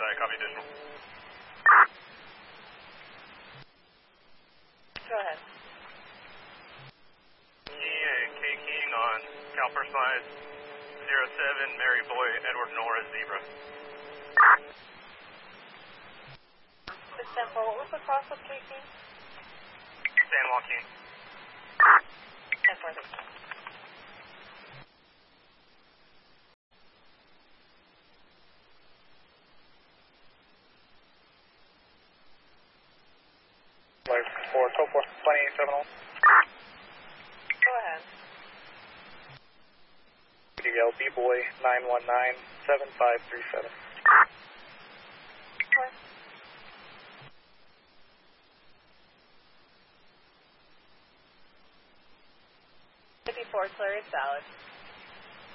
side, copy additional. Go ahead. K King on Cal personalized 07, Mary Boy, Edward Nora, Zebra. Miss Temple, what was the cross of K King? San Joaquin. 10-4. Flight 4, 2870. Go ahead. UDL B-Boy 919-7537. Okay. 54, clear, it's valid.